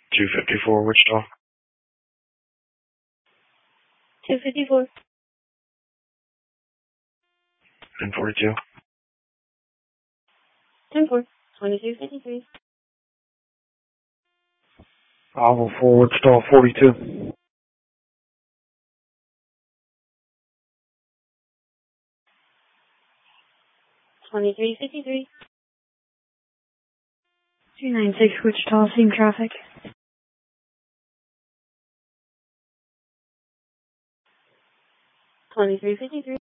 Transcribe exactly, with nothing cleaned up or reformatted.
two fifty-four, Wichita. two fifty-four. ten forty-two. ten four. twenty-two fifty-three. Bravo four, Wichita, forty-two. twenty-three fifty-three. two ninety-six, Wichita, same traffic. twenty-three fifty-three.